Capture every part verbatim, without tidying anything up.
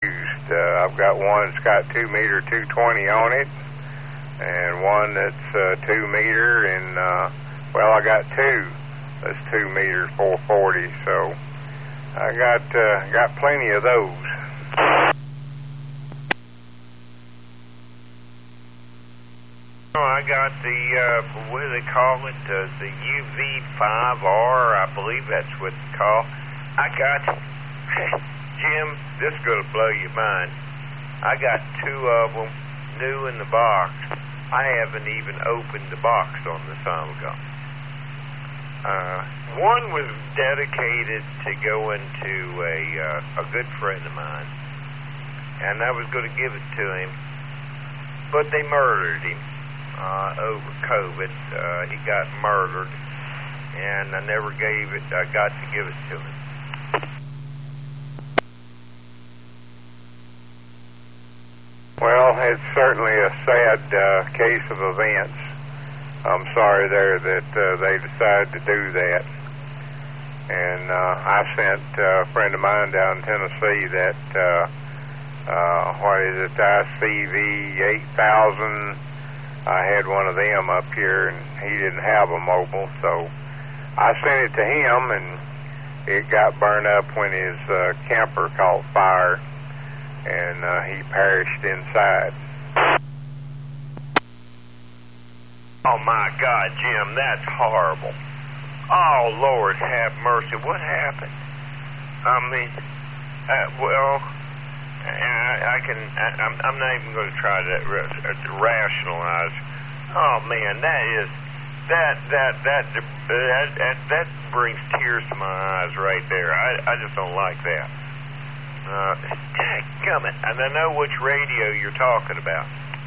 used. Uh, I've got one that's got two meter two twenty on it, and one that's uh, two meter, and uh, well, I got two that's two meter four forty. So I got uh, got plenty of those. Oh, I got the uh, what do they call it? Uh, the U V five R, I believe that's what it's called. I got. Jim, this is going to blow your mind. I got two of them new in the box. I haven't even opened the box on the Samagon. Uh, one was dedicated to go into a, uh, a good friend of mine, and I was going to give it to him, but they murdered him uh, over COVID. Uh, he got murdered, and I never gave it, I got to give it to him. Well, it's certainly a sad uh, case of events. I'm sorry there that uh, they decided to do that. And uh, I sent uh, a friend of mine down in Tennessee that, uh, uh, what is it, I C V eight thousand. I had one of them up here, and he didn't have a mobile, so I sent it to him, and it got burned up when his uh, camper caught fire. And uh, he perished inside. Oh, my God, Jim, that's horrible. Oh, Lord, have mercy. What happened? I mean, uh, well, I, I can, I, I'm, I'm not even going to try to, to rationalize. Oh, man, that is, that, that, that, that, that, that brings tears to my eyes right there. I, I just don't like that. Uh, dadgummit. And I know which radio you're talking about.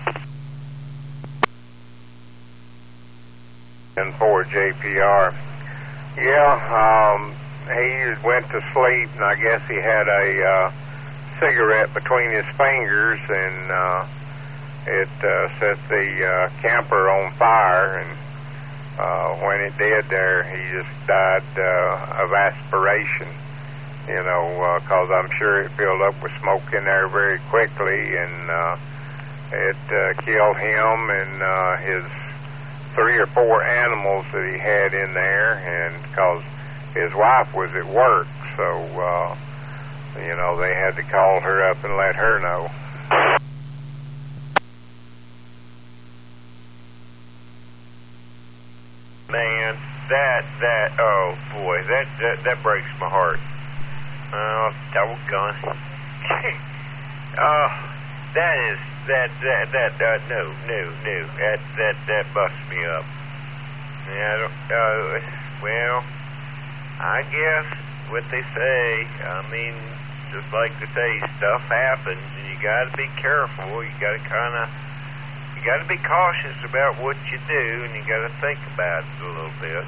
And for J P R. Yeah, um, he went to sleep, and I guess he had a uh, cigarette between his fingers, and uh, it uh, set the uh, camper on fire, and uh, when it did there, he just died uh, of aspiration. You know, because uh, I'm sure it filled up with smoke in there very quickly, and uh, it uh, killed him and uh, his three or four animals that he had in there, and because his wife was at work, so, uh, you know, they had to call her up and let her know. Man, that, that, oh, boy, that, that, that breaks my heart. Oh, doggone. Oh, that is, that, that, that, uh, no, no, no, that, that, that busts me up. Yeah, I don't, uh, well, I guess what they say, I mean, just like they say, stuff happens, and you gotta be careful, you gotta kinda, you gotta be cautious about what you do, and you gotta think about it a little bit.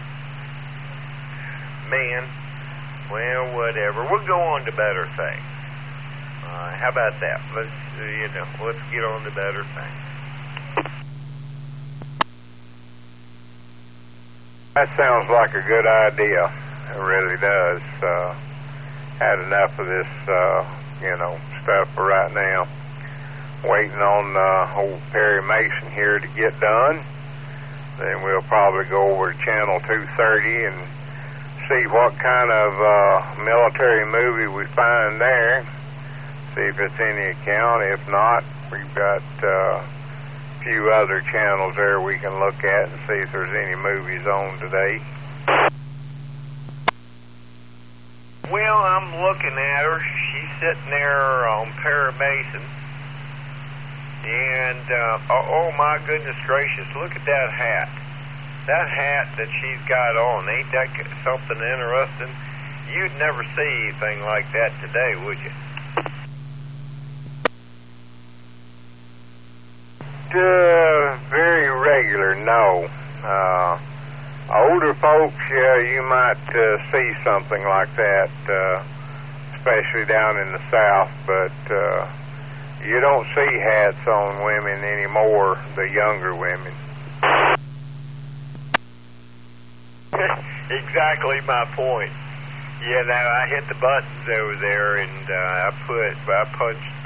Man. Well, whatever. We'll go on to better things. Uh, how about that? Let's, uh, you know, let's get on to better things. That sounds like a good idea. It really does. Uh, had enough of this, uh, you know, stuff for right now. Waiting on uh, old Perry Mason here to get done. Then we'll probably go over to Channel two thirty and see what kind of uh, military movie we find there, see if it's any account. If not, we've got uh, a few other channels there we can look at and see if there's any movies on today. Well, I'm looking at her. She's sitting there on Perry Mason, and uh, oh, oh my goodness gracious, look at that hat. That hat that she's got on, ain't that something interesting? You'd never see anything like that today, would you? Uh, very regular, no. Uh, older folks, yeah, you might uh, see something like that, uh, especially down in the South, but uh, you don't see hats on women anymore, the younger women. Exactly my point. You know, I hit the buttons over there, and uh, I put, I punched